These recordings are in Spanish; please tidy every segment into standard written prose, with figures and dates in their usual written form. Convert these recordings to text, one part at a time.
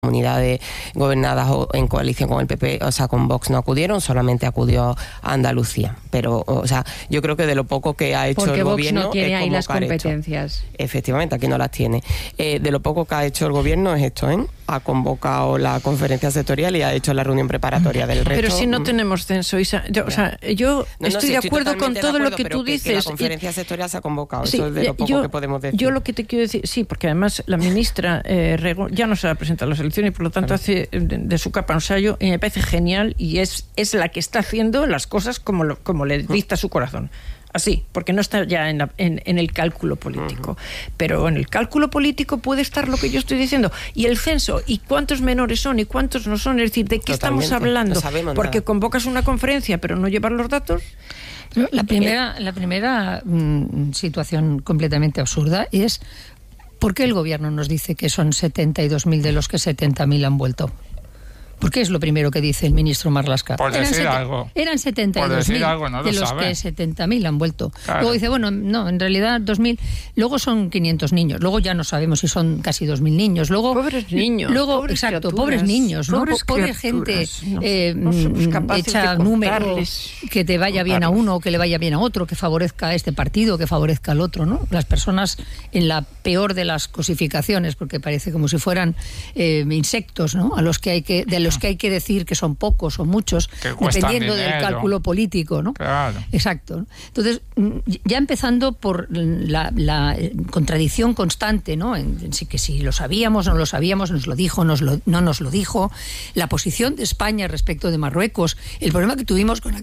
comunidades gobernadas o en coalición con el PP, o sea, con Vox no acudieron, solamente acudió a Andalucía. Pero, o sea, yo creo que de lo poco que ha hecho el gobierno... Porque Vox no tiene ahí las competencias. Efectivamente, aquí no las tiene. De lo poco que ha hecho el gobierno es esto, ¿eh? Ha convocado la conferencia sectorial y ha hecho la reunión preparatoria del resto. Pero si no tenemos censo, Isa, yo estoy de acuerdo con todo lo que tú dices. Que la conferencia sectorial se ha convocado, sí, eso es de lo poco que podemos decir. Yo lo que te quiero decir, sí, porque además la ministra ya no se va a presentar a las elecciones y por lo tanto hace de su capa un sayo y me parece genial y es la que está haciendo las cosas como le dicta su corazón. Así, porque no está ya en el cálculo político. Pero en el cálculo político puede estar lo que yo estoy diciendo. Y el censo, y cuántos menores son y cuántos no son, es decir, ¿de qué estamos hablando? No sabemos porque nada. Convocas una conferencia, pero no llevar los datos. La primera situación completamente absurda es ¿por qué el gobierno nos dice que son 72.000 de los que 70.000 han vuelto? Porque es lo primero que dice el ministro Marlaska. Por decir algo. Eran 72.000 no de los sabe. que 70.000 han vuelto. Claro. Luego dice, bueno, no, en realidad 2.000. Luego son 500 niños. Luego ya no sabemos si son casi 2.000 niños. Luego, pobres niños. Luego, pobres exacto, criaturas, pobres niños, ¿no? Pobre gente no somos capaces hecha de número, que te vaya bien a uno, que le vaya bien a otro, que favorezca a este partido, que favorezca al otro, ¿no? Las personas en la peor de las cosificaciones, porque parece como si fueran insectos, ¿no? De los que hay que decir que son pocos o muchos, dependiendo del cálculo político, ¿no? Claro. Exacto. Entonces, ya empezando por la contradicción constante, ¿no? Que si lo sabíamos, no lo sabíamos, nos lo dijo, no nos lo dijo, la posición de España respecto de Marruecos, el problema que tuvimos con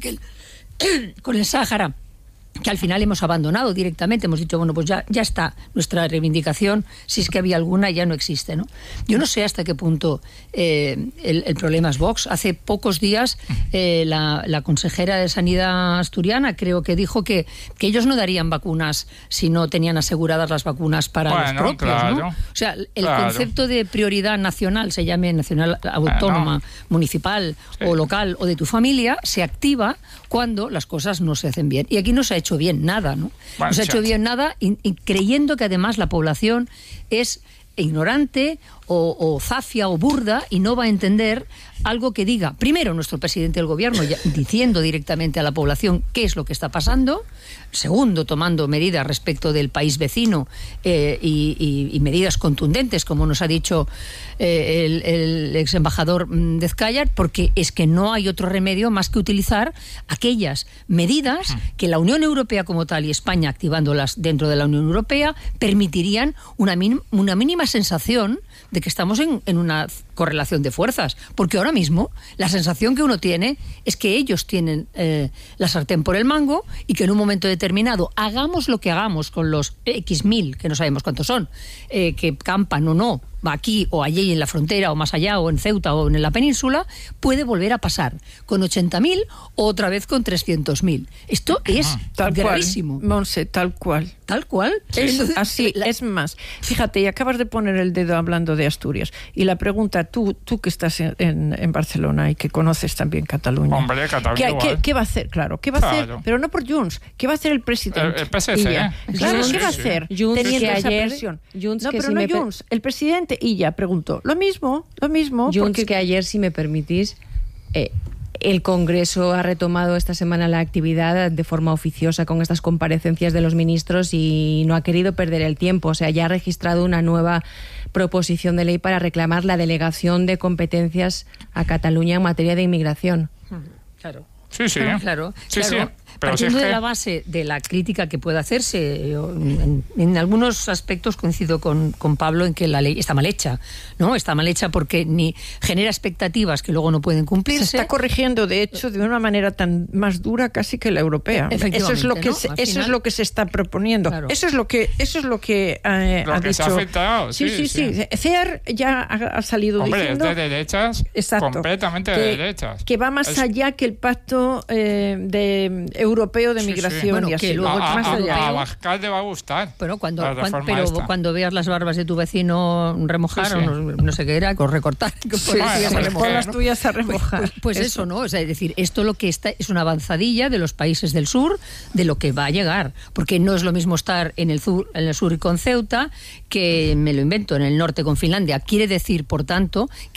el Sáhara, que al final hemos abandonado directamente, hemos dicho, bueno, pues ya está, nuestra reivindicación, si es que había alguna, ya no existe, ¿no? Yo no sé hasta qué punto el problema es Vox. Hace pocos días la consejera de Sanidad asturiana creo que dijo que ellos no darían vacunas si no tenían aseguradas las vacunas para los propios, claro, ¿no? O sea, el concepto de prioridad nacional, se llame nacional, autónoma, municipal o local o de tu familia, se activa cuando las cosas no se hacen bien. Y aquí no se ha hecho bien nada, ¿no? No se ha hecho bien nada y creyendo que además la población es ignorante o zafia o burda y no va a entender algo que diga, primero, nuestro presidente del gobierno diciendo directamente a la población qué es lo que está pasando, segundo, tomando medidas respecto del país vecino y medidas contundentes, como nos ha dicho el ex embajador de Ezcayar, porque es que no hay otro remedio más que utilizar aquellas medidas que la Unión Europea como tal y España activándolas dentro de la Unión Europea permitirían una mínima sensación de que estamos en una correlación de fuerzas, porque ahora mismo la sensación que uno tiene es que ellos tienen la sartén por el mango y que en un momento determinado, hagamos lo que hagamos con los X mil, que no sabemos cuántos son, que campan o no, aquí o allí en la frontera o más allá o en Ceuta o en la península, puede volver a pasar con 80.000 o otra vez con 300.000. Esto es gravísimo. Monse, tal cual. Tal cual. Es así, es más. Fíjate, y acabas de poner el dedo hablando de Asturias. Y la pregunta, tú que estás en Barcelona y que conoces también Cataluña. Hombre, Cataluña. ¿Qué va a hacer? Claro, ¿qué va a hacer? Pero no por Junts. ¿Qué va a hacer el presidente? El PSC. Claro, Sí, ¿qué va a sí. hacer? Junts, teniendo que esa ayer, presión. Junts, no, que pero si no me Junts. El presidente y ya preguntó. Lo mismo. Junts, porque que ayer, si me permitís, el Congreso ha retomado esta semana la actividad de forma oficiosa con estas comparecencias de los ministros y no ha querido perder el tiempo. O sea, ya ha registrado una nueva proposición de ley para reclamar la delegación de competencias a Cataluña en materia de inmigración. Claro. Sí. Claro. Sí. Pero partiendo de la base de la crítica que puede hacerse, en algunos aspectos coincido con Pablo en que la ley está mal hecha, ¿no? Está mal hecha porque ni genera expectativas que luego no pueden cumplirse. Se está corrigiendo, de hecho, de una manera tan más dura casi que la europea. Eso es lo que es lo que se está proponiendo. Claro. Eso es lo que ha dicho. Se ha afectado. Sí. CEAR ya ha salido diciendo. Es de derechas. Exacto, completamente de derechas. Que va más allá que el pacto de europeo de migración Bueno, y así. que luego A más allá. Abascal le va a gustar. Bueno, pero cuando veas las barbas de tu vecino remojar, o no sé qué era, con recortar, Pon las tuyas a remojar. Pues eso, ¿no? O sea, es decir, esto lo que está es una avanzadilla de los países del sur, de lo que va a llegar. Porque no es lo mismo estar en el sur y con Ceuta, que me lo invento, en el norte con Finlandia. Quiere decir, por tanto,